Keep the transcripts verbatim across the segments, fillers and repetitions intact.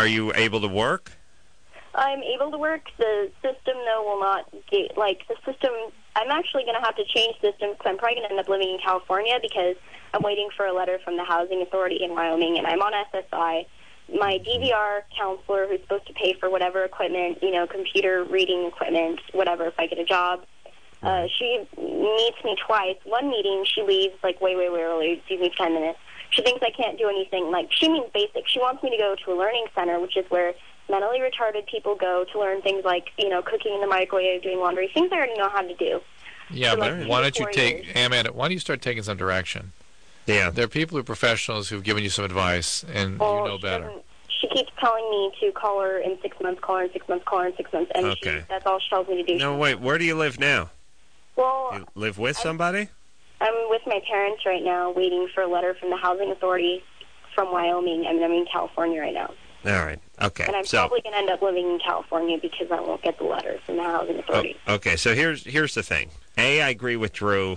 are you able to work? I'm able to work. The system, though, will not get, like, the system, I'm actually going to have to change systems because I'm probably going to end up living in California because I'm waiting for a letter from the Housing Authority in Wyoming, and I'm on S S I. My D V R counselor, who's supposed to pay for whatever equipment, you know, computer reading equipment, whatever, if I get a job, uh, she meets me twice. One meeting, she leaves, like, way, way, way early, sees me for ten minutes. She thinks I can't do anything. Like, she means basic. She wants me to go to a learning center, which is where mentally retarded people go to learn things like, you know, cooking in the microwave, doing laundry, things I already know how to do. Yeah, for, but like, why don't you take, years. hey, Amanda, why don't you start taking some direction? Yeah. There are people who are professionals who've given you some advice, and well, you know better. She keeps telling me to call her in six months, call her in six months, call her in six months, and Okay. she, that's all she tells me to do. No, wait, where do you live now? Well, You live with somebody? I'm with my parents right now, waiting for a letter from the Housing Authority from Wyoming. I mean, I'm in California right now. All right, okay. And I'm so, probably going to end up living in California because I won't get the letter from the Housing Authority. Oh, okay, so here's here's the thing. A, I agree with Drew.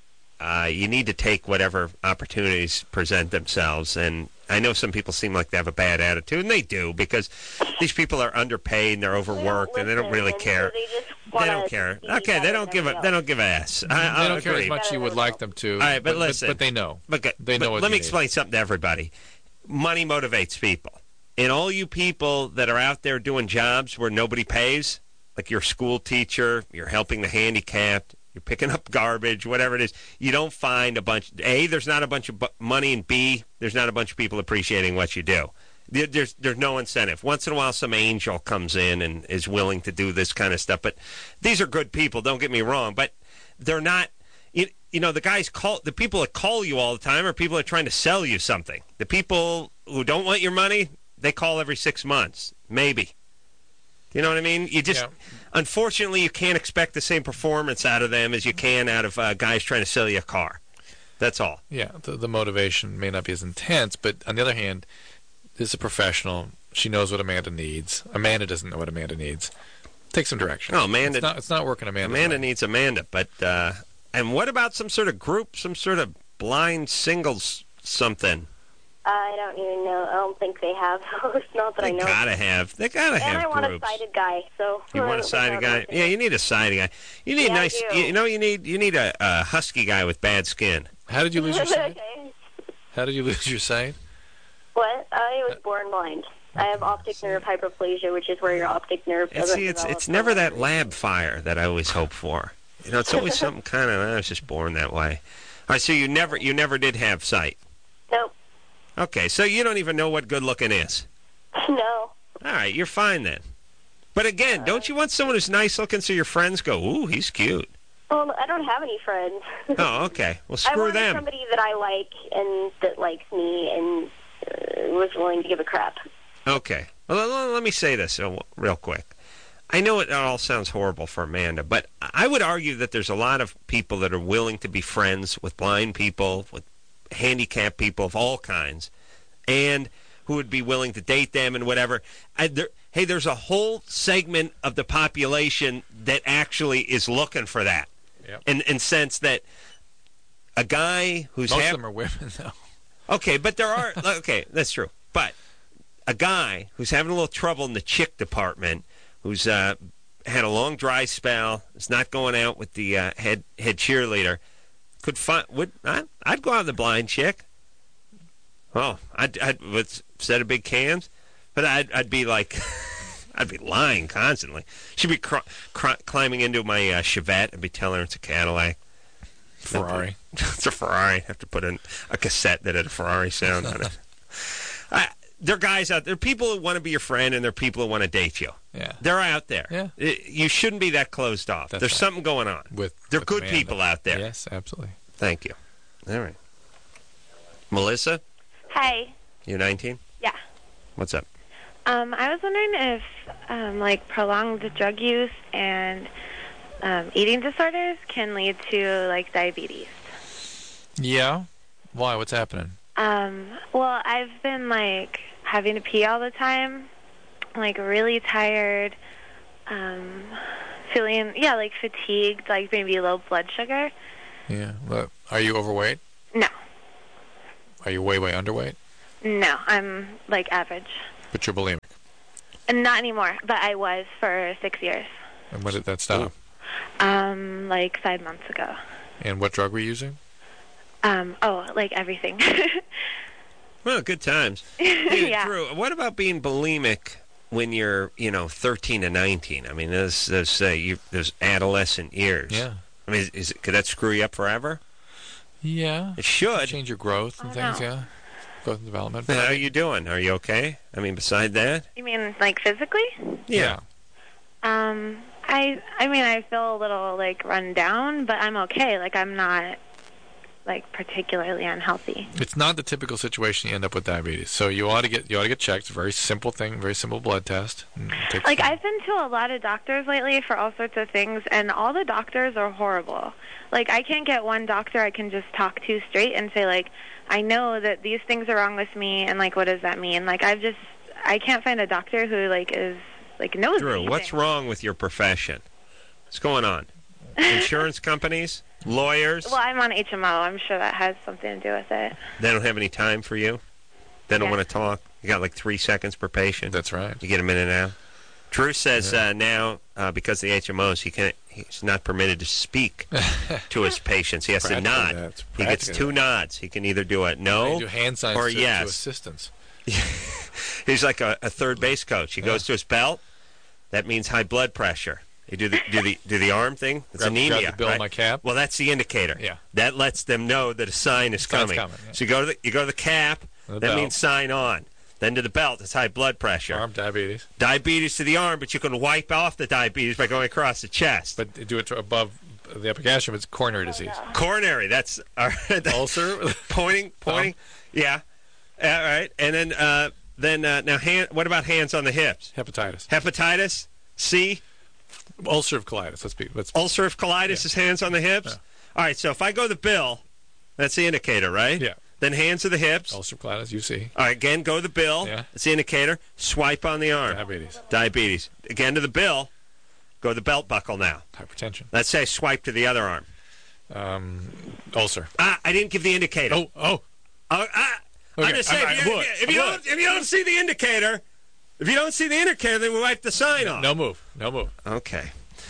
Uh, you need to take whatever opportunities present themselves, and I know some people seem like they have a bad attitude, and they do, because these people are underpaid and they're overworked, and they don't really care. They, just they don't care. Okay, they don't give a they don't give a s. I, They don't I care agree. as much as you would like them to. All right, but, but listen, but, but they know. But, they know but what let you me need. explain something to everybody. Money motivates people, and all you people that are out there doing jobs where nobody pays, like you're a school teacher, you're helping the handicapped, you're picking up garbage, whatever it is, you don't find a bunch. A, there's not a bunch of bu- money, and B, there's not a bunch of people appreciating what you do. There- There's there's no incentive. Once in a while, some angel comes in and is willing to do this kind of stuff. But these are good people. Don't get me wrong. But they're not. You, you know, the guys call the people that call you all the time are people that are trying to sell you something. The people who don't want your money, they call every six months, maybe. You know what I mean? You just, Yeah. unfortunately, you can't expect the same performance out of them as you can out of uh, guys trying to sell you a car. That's all. Yeah, the, the motivation may not be as intense, but on the other hand, this is a professional. She knows what Amanda needs. Amanda doesn't know what Amanda needs. Take some direction. Oh, Amanda- It's not, it's not working Amanda's Amanda way. needs Amanda, but uh, and what about some sort of group, some sort of blind singles something? I don't even know. I don't think they have those. Not that They I know. gotta have. They gotta and have I want groups. a sighted guy. So You I want a don't think sighted I guy? would Yeah, you need a sighted guy. You need Yeah, I nice. do. You, you know, you need you need a, a husky guy with bad skin. How did you lose your sight? Okay. How did you lose your sight? What? I was born blind. I have optic nerve hyperplasia, which is where your optic nerve And doesn't see, it's develop it's for never whatever that reason. lab fire that I always hope for. You know, it's always something kind of. I was just born that way. All right, so you never you never did have sight. Nope. Okay, so you don't even know what good looking is. No. All right, you're fine then. But again, don't you want someone who's nice looking so your friends go, "Ooh, he's cute." Well, I don't have any friends. Oh, okay. Well, I screw wanted them. somebody that I like and that likes me and uh, was willing to give a crap. Okay. Well, let, let me say this uh, real quick. I know it all sounds horrible for Amanda, but I would argue that there's a lot of people that are willing to be friends with blind people, with handicapped people of all kinds, and who would be willing to date them and whatever. I, there, hey, there's a whole segment of the population that actually is looking for that. Yep. In, in sense that a guy who's Most hap- of them are women, though. Okay, but there are... Okay, that's true. But a guy who's having a little trouble in the chick department, who's uh, had a long dry spell, is not going out with the uh, head head cheerleader, could find... Would I, I'd go out with the blind chick. Oh, I'd, I'd with a set of big cans, but I'd, I'd be like... I'd be lying constantly. She'd be cr- cr- climbing into my uh, Chevette and be telling her it's a Cadillac. Ferrari. It's a Ferrari. I have to put in a cassette that had a Ferrari sound on it. uh, there are guys out there, people who want to be your friend, and there are people who want to date you. Yeah. They're out there. Yeah. It- you shouldn't be that closed off. That's There's right. something going on. With They're with good Amanda. people out there. Yes, absolutely. Thank you. All right. Melissa, Hi. you're nineteen? Yeah. What's up? Um, I was wondering if, um, like, prolonged drug use and um, eating disorders can lead to, like, diabetes. Yeah? Why? What's happening? Um, well, I've been, like, having to pee all the time, like, really tired, um, feeling, yeah, like, fatigued, like, maybe low blood sugar. Yeah. Well, are you overweight? No. Are you way, way underweight? No, I'm, like, average. But you're bulimic. And not anymore, but I was for six years. And when did that stop? Um, like five months ago. And what drug were you using? Um, oh, like everything. Well, good times. Hey, Yeah. Drew, what about being bulimic when you're, you know, thirteen to nineteen? I mean, those, those, uh, you, those adolescent years. Yeah. I mean, is, is it, could that screw you up forever? Yeah. It should. Change your growth and Oh, things, no. yeah. Growth and development. How are you doing? Are you okay? I mean, beside that? You mean like physically? Yeah. Um, I I mean I feel a little like run down, but I'm okay. Like I'm not like particularly unhealthy. It's not the typical situation you end up with diabetes. So you ought to get you ought to get checked. It's a very simple thing, very simple blood test. And it takes Like some- I've been to a lot of doctors lately for all sorts of things, and all the doctors are horrible. Like I can't get one doctor I can just talk to straight and say like, I know that these things are wrong with me, and like what does that mean? Like I've just I can't find a doctor who like is like knows Drew, anything. what's wrong with your profession? What's going on? Insurance companies? Lawyers? Well, I'm on H M O. I'm sure that has something to do with it. They don't have any time for you? They don't Yeah. want to talk? You got like three seconds per patient? That's right. You get a minute now? Drew says Yeah. uh, now, uh, because of the H M Os, he can he's not permitted to speak to his patients. He has to Practically nod. that. It's He gets practically two that. nods. He can either do a They no do hand signs or to, yes. to assistants. He's like a, a third base coach. He Yeah. goes to his belt. That means high blood pressure. You do the do the do the arm thing. It's Grab- anemia. grab the bill in right? my cap. Well, that's the indicator. Yeah. That lets them know that a sign is Sign's coming. coming, yeah. So you go to the you go to the cap. The that belt. means sign on. Then to the belt. It's high blood pressure. Arm diabetes. Diabetes to the arm, but you can wipe off the diabetes by going across the chest. But do it to above the epigastrium. It's coronary disease. Coronary. That's all right. Ulcer. pointing, pointing. Yeah. All right. And then uh, then uh, now hand. What about hands on the hips? Hepatitis. Hepatitis C. Ulcerative colitis. Let's be. Let's. Ulcerative colitis Yeah. is hands on the hips. Yeah. All right. So if I go the bill, that's the indicator, right? Yeah. Then hands to the hips. Ulcerative colitis. U C. All right. Again, go the bill. Yeah. That's the indicator. Swipe on the arm. Diabetes. Diabetes. Again to the bill. Go the belt buckle now. Hypertension. Let's say swipe to the other arm. Um, ulcer. Ah, I didn't give the indicator. Oh, oh. Oh, ah, Okay, I'm just saying, I- I if, you, would. if, you I don't, would. if you don't see the indicator, if you don't see the indicator, then we wipe the sign off. No move. No move. Okay.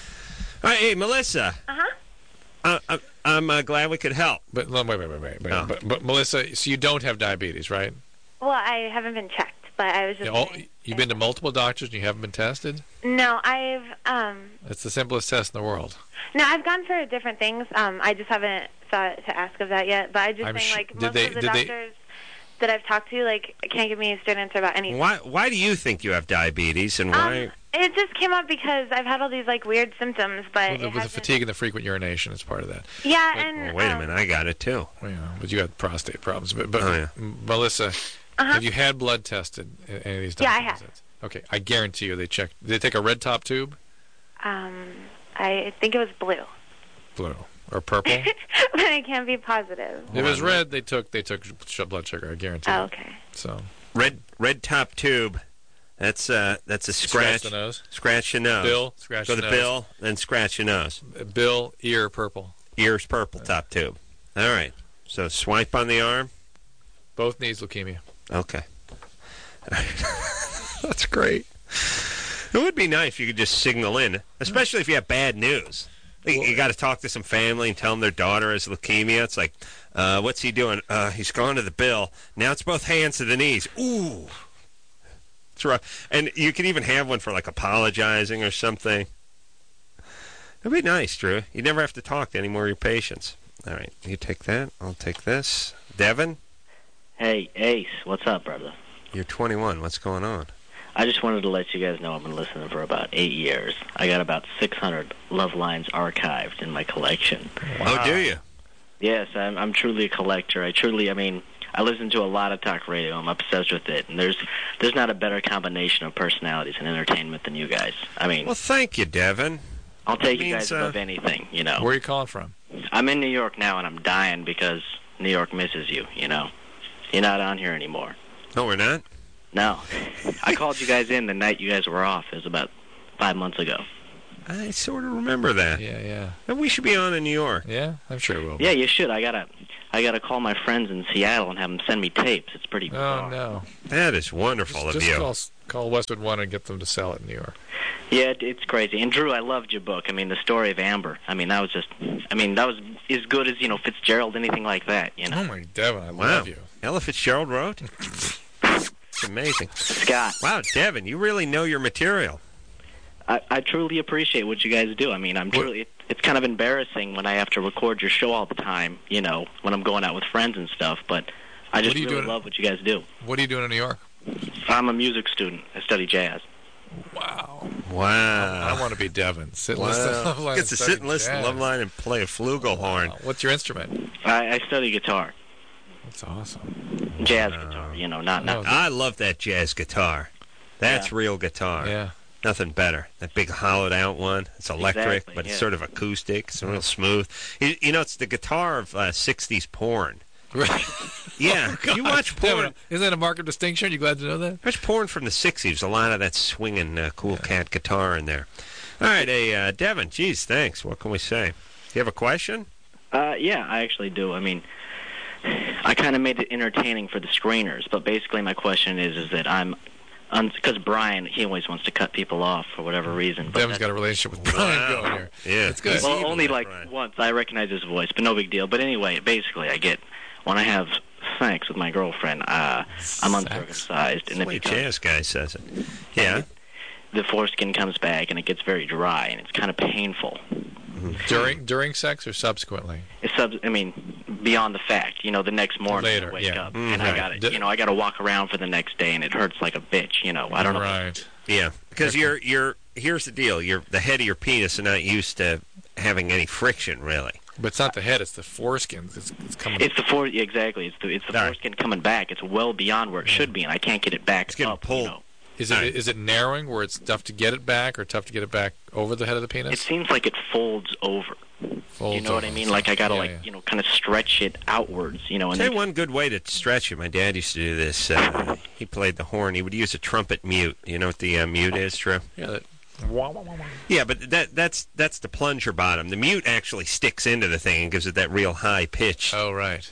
All right, hey, Melissa. Uh-huh. Uh, I'm, I'm uh, glad we could help. But no, wait, wait, wait, wait. wait. Oh. But, but Melissa, so you don't have diabetes, right? Well, I haven't been checked, but I was just. You all, saying- you've been to multiple doctors and you haven't been tested? No, I've um. It's the simplest test in the world. No, I've gone for different things. Um, I just haven't thought to ask of that yet. But I just I'm think sh- like did most they- of the did they- doctors that I've talked to like can't give me a straight answer about anything. Why Why do you think you have diabetes, and why? Um, it just came up because I've had all these like weird symptoms, but Well, the, it with the hasn't- fatigue and the frequent urination is part of that. Yeah, Wait, and Well, wait a um, minute, I got it too. Well, you know, but you got prostate problems. But, but Oh, yeah. M- Melissa, Uh-huh. have you had blood tested at any of these doctors? Yeah, I have. visits? Okay, I guarantee you they checked. Did they take a red top tube? Um, I think it was blue, Blue. Or purple? but I can't be positive. If it was red, they took they took sh- blood sugar, I guarantee Oh, you. okay. So Red Red top tube. That's uh that's a scratch. scratch the nose. Scratch your nose. Bill, scratch Go the the nose. bill, then scratch your nose. Uh, Bill, ear, purple. Ears purple top tube. All right. So swipe on the arm. Both knees leukemia. Okay. That's great. It would be nice if you could just signal in, especially if you have bad news. You, you got to talk to some family and tell them their daughter has leukemia. It's like, uh, what's he doing? Uh, he's gone to the bill. Now it's both hands to the knees. Ooh. It's rough. And you could even have one for like apologizing or something. It'd be nice, Drew. You never have to talk to any more of your patients. All right. You take that. I'll take this. Devin, Hey, Ace, what's up, brother? you're twenty-one. What's going on? I just wanted to let you guys know I've been listening for about eight years. I got about six hundred love lines archived in my collection. Oh, do you? Yes, I'm, I'm truly a collector. I truly, I mean, I listen to a lot of talk radio. I'm obsessed with it, and there's there's not a better combination of personalities and entertainment than you guys. I mean, Well, thank you, Devin. I'll take that you guys means, uh, above anything, you know. Where are you calling from? I'm in New York now, and I'm dying because New York misses you, you know. You're not on here anymore. No, we're not. No. I called you guys in the night you guys were off. It was about five months ago. I sort of remember that. Yeah, yeah. And we should be on in New York. Yeah, I'm sure it will be. Yeah, you should. I gotta, I gotta call my friends in Seattle and have them send me tapes. It's pretty Oh, bizarre. no. That is wonderful Just, of just you. call, Call Westwood One and get them to sell it in New York. Yeah, it, it's crazy. And Drew, I loved your book. I mean, the story of Amber. I mean, that was just. I mean, that was as good as you know Fitzgerald, anything like that. You know. Oh my Devin, I Wow. love you. Ella Fitzgerald wrote? It's amazing. Scott. Wow, Devin, you really know your material. I, I truly appreciate what you guys do. I mean, I'm truly. It, it's kind of embarrassing when I have to record your show all the time. You know, when I'm going out with friends and stuff. But I just What are you really doing? love what you guys do. What are you doing in New York? I'm a music student. I study jazz. Wow. Wow. I want to be Devin. Sit and listen to Wow. Love Line. Gets to and sit study and listen to jazz. Love Line and play a flugelhorn. Wow. What's your instrument? I, I study guitar, That's awesome. jazz guitar. You know, not not. Oh, I love that jazz guitar. That's Yeah. real guitar. Yeah. Nothing better. That big hollowed out one. It's electric, Exactly, but it's yeah. sort of acoustic. It's real smooth. You, you know, it's the guitar of uh, sixties porn. Right. Yeah. you watch porn. Devin, isn't that a mark of distinction? You glad to know that? Watch porn from the sixties. A lot of that swinging uh, cool cat guitar in there. All right, hey, uh, Devin, geez, thanks. What can we say? Do you have a question? Uh, yeah, I actually do. I mean, I kind of made it entertaining for the screeners, but basically my question is, is that I'm, because Brian, he always wants to cut people off for whatever reason. But Devin's got a relationship with Brian Wow. going here. Yeah. It's good. He's well, evil, only that like Brian. once. I recognize his voice, but no big deal. But anyway, basically, I get when I have sex with my girlfriend, uh, I'm uncircumcised, and The it way becomes, jazz guy says it. Yeah. the foreskin comes back, and it gets very dry, and it's kind of painful. During during sex or subsequently? It's sub. I mean, beyond the fact, you know, the next morning Later, I wake yeah. up, Mm, and right. I got to, Did- you know, I got to walk around for the next day, and it hurts like a bitch. You know, I don't know. Right. Yeah, because you're you're here's the deal. You're the head of your penis are not used to having any friction, really. But it's not the head; it's the foreskin. It's, it's coming. It's the fore. Exactly. It's the it's the All right. foreskin coming back. It's well beyond where it should be, and I can't get it back It's getting up. pulled. You know. Is it All right. is it narrowing where it's tough to get it back, or tough to get it back over the head of the It penis? seems like it folds over. Folds you know what I over. mean? Like I gotta Yeah, like yeah. you know kind of stretch it outwards. You know, and Tell you then one good way to stretch it. My dad used to do this. Uh, he played the horn. He would use a trumpet mute. You know what the uh, mute is, True? Yeah. That, Yeah, but that that's that's the plunger bottom. The mute actually sticks into the thing and gives it that real high pitch oh right.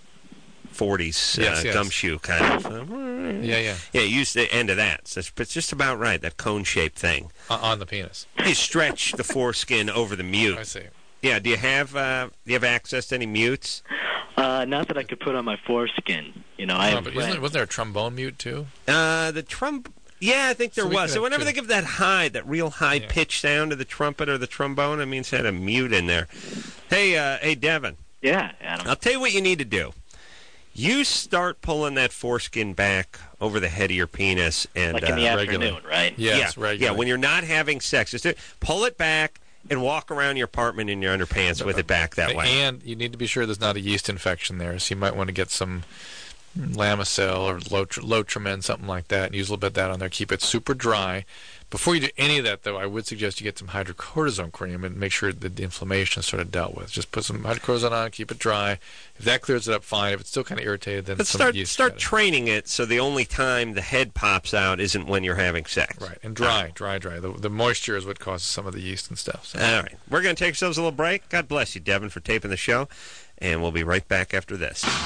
forties uh, Yes, yes. gumshoe kind of. Yeah, yeah. Yeah, use the end of that. So it's, it's just about right. That cone-shaped thing. O- on the penis. You stretch the foreskin over the I mute. see. Yeah. Do you have uh, do you have access to any mutes? uh, not that I could put on my foreskin. You know, I No, have but isn't friends- there, wasn't there a trombone mute too? Uh, the trump. Yeah, I think there So we was. could So have whenever two. they give that high, that real high Yeah. pitch sound to the trumpet or the trombone, it means it had a mute in there. Hey, uh, hey, Devin. Yeah, Adam. I'll tell you what you need to do. You start pulling that foreskin back over the head of your penis, and Like in the uh, regularly. afternoon, right? Yes, yeah, regularly. yeah, when you're not having sex, just do, pull it back and walk around your apartment in your underpants with it back that way. And you need to be sure there's not a yeast infection there, so you might want to get some Lamisil or Lotr- Lotrimin, something like that, and use a little bit of that on there. Keep it super dry. Before you do any of that, though, I would suggest you get some hydrocortisone cream and make sure that the inflammation is sort of dealt with. Just put some hydrocortisone on, keep it dry. If that clears it up, fine. If it's still kind of irritated, then But some start yeast start got it. training it so the only time the head pops out isn't when you're having sex. Right, and dry, dry, dry. The, the moisture is what causes some of the yeast and stuff. So. All right. We're going to take ourselves a little break. God bless you, Devin, for taping the show. And we'll be right back after this.